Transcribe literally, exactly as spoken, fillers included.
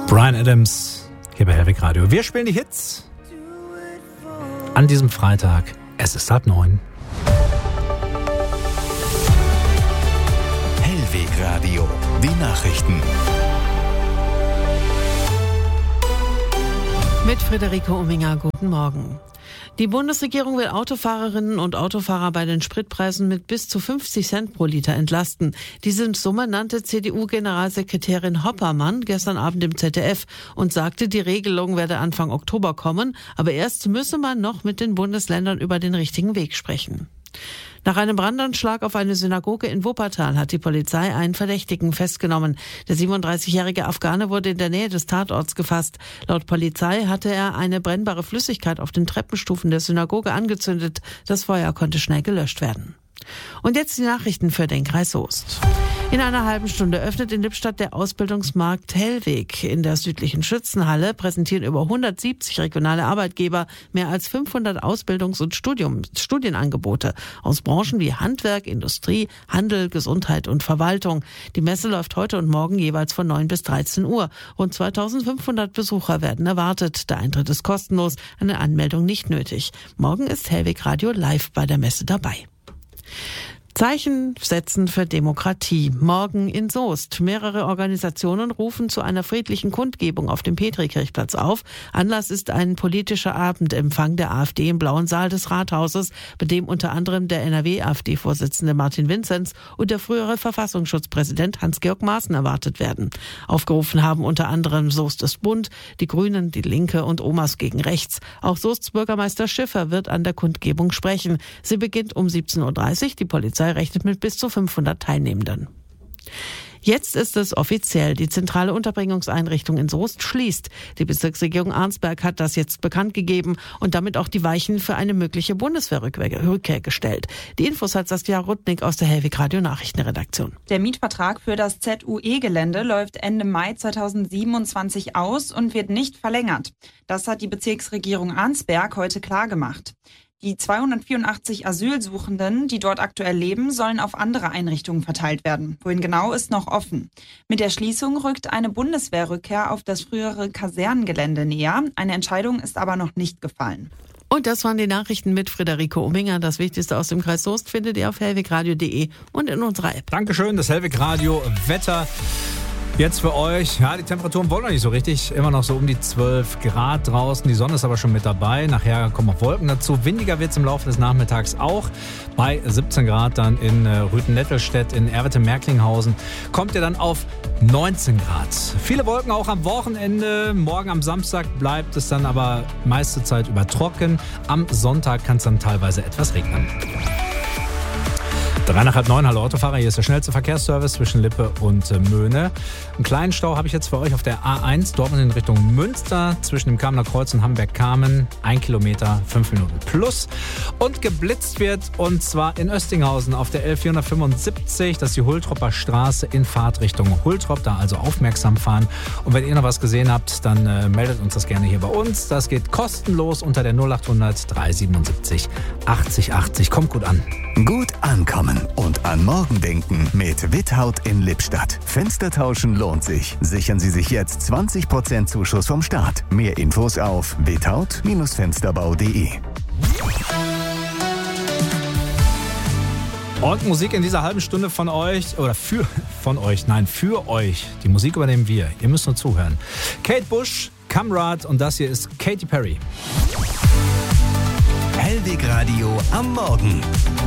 Bryan Adams hier bei Hellweg Radio. Wir spielen die Hits an diesem Freitag. Es ist halb neun. Hellweg Radio, die Nachrichten. Mit Friederike Ominger, guten Morgen. Die Bundesregierung will Autofahrerinnen und Autofahrer bei den Spritpreisen mit bis zu fünfzig Cent pro Liter entlasten. Diese Summe nannte C D U-Generalsekretärin Hoppermann gestern Abend im Z D F und sagte, die Regelung werde Anfang Oktober kommen, aber erst müsse man noch mit den Bundesländern über den richtigen Weg sprechen. Nach einem Brandanschlag auf eine Synagoge in Wuppertal hat die Polizei einen Verdächtigen festgenommen. Der siebenunddreißigjährige Afghane wurde in der Nähe des Tatorts gefasst. Laut Polizei hatte er eine brennbare Flüssigkeit auf den Treppenstufen der Synagoge angezündet. Das Feuer konnte schnell gelöscht werden. Und jetzt die Nachrichten für den Kreis Soest. In einer halben Stunde öffnet in Lippstadt der Ausbildungsmarkt Hellweg. In der südlichen Schützenhalle präsentieren über hundertsiebzig regionale Arbeitgeber mehr als fünfhundert Ausbildungs- und Studium, Studienangebote aus Branchen wie Handwerk, Industrie, Handel, Gesundheit und Verwaltung. Die Messe läuft heute und morgen jeweils von neun bis dreizehn Uhr. Rund zweitausendfünfhundert Besucher werden erwartet. Der Eintritt ist kostenlos, eine Anmeldung nicht nötig. Morgen ist Hellweg Radio live bei der Messe dabei. Zeichen setzen für Demokratie. Morgen in Soest. Mehrere Organisationen rufen zu einer friedlichen Kundgebung auf dem Petrikirchplatz auf. Anlass ist ein politischer Abendempfang der AfD im Blauen Saal des Rathauses, bei dem unter anderem der N R W-A f D-Vorsitzende Martin Vinzenz und der frühere Verfassungsschutzpräsident Hans-Georg Maaßen erwartet werden. Aufgerufen haben unter anderem Soest ist bunt, die Grünen, die Linke und Omas gegen Rechts. Auch Soests Bürgermeister Schiffer wird an der Kundgebung sprechen. Sie beginnt um siebzehn Uhr dreißig. Die Polizei rechnet mit bis zu fünfhundert Teilnehmenden. Jetzt ist es offiziell. Die zentrale Unterbringungseinrichtung in Soest schließt. Die Bezirksregierung Arnsberg hat das jetzt bekannt gegeben und damit auch die Weichen für eine mögliche Bundeswehrrückkehr gestellt. Die Infos hat Saskia Rudnick aus der Hellweg Radio Nachrichtenredaktion. Der Mietvertrag für das Z U E-Gelände läuft Ende Mai zweitausendsiebenundzwanzig aus und wird nicht verlängert. Das hat die Bezirksregierung Arnsberg heute klargemacht. Die zweihundertvierundachtzig Asylsuchenden, die dort aktuell leben, sollen auf andere Einrichtungen verteilt werden. Wohin genau, ist noch offen. Mit der Schließung rückt eine Bundeswehrrückkehr auf das frühere Kasernengelände näher. Eine Entscheidung ist aber noch nicht gefallen. Und das waren die Nachrichten mit Friederike Ominger. Das Wichtigste aus dem Kreis Soest findet ihr auf hellwegradio punkt de und in unserer App. Dankeschön, das Hellweg Radio Wetter. Jetzt für euch, ja, die Temperaturen wollen noch nicht so richtig, immer noch so um die zwölf Grad draußen, die Sonne ist aber schon mit dabei, nachher kommen auch Wolken dazu, windiger wird es im Laufe des Nachmittags auch, bei siebzehn Grad dann in Rüthen-Nettelstedt, in Erwete-Merklinghausen, kommt ihr dann auf neunzehn Grad. Viele Wolken auch am Wochenende, morgen am Samstag bleibt es dann aber meiste Zeit über trocken, am Sonntag kann es dann teilweise etwas regnen. Drei nach halb neun, hallo Autofahrer, hier ist der schnellste Verkehrsservice zwischen Lippe und Möhne. Einen kleinen Stau habe ich jetzt für euch auf der A eins, Dortmund in Richtung Münster, zwischen dem Kamener Kreuz und Hamburg-Kamen, ein Kilometer, fünf Minuten plus. Und geblitzt wird, und zwar in Östinghausen auf der L vierhundertfünfundsiebzig, das ist die Hultropper Straße in Fahrtrichtung Hultrop, da also aufmerksam fahren. Und wenn ihr noch was gesehen habt, dann äh, meldet uns das gerne hier bei uns. Das geht kostenlos unter der null achthundert dreihundertsiebenundsiebzig achtzig achtzig. Kommt gut an. Gut ankommen und an morgen denken mit Withaut in Lippstadt. Fenster tauschen lohnt sich. Sichern Sie sich jetzt zwanzig Prozent Zuschuss vom Staat. Mehr Infos auf withaut Bindestrich fensterbau punkt de. Und Musik in dieser halben Stunde von euch, oder für, von euch, nein, für euch. Die Musik übernehmen wir. Ihr müsst nur zuhören. Kate Bush, Kamrad, und das hier ist Katy Perry. Hellweg Radio am Morgen.